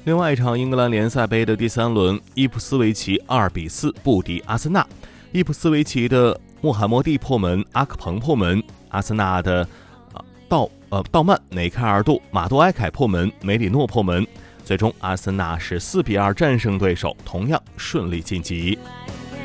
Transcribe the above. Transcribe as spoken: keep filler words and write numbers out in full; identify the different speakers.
Speaker 1: 另外一场英格兰联赛杯的第三轮，伊普斯维奇二比四不敌阿森纳。伊普斯维奇的穆罕默蒂破门，阿克彭破门；阿森纳的呃道呃道曼、内凯尔杜、马杜埃凯破门，梅里诺破门。最终，阿森纳是四比二战胜对手，同样顺利晋级。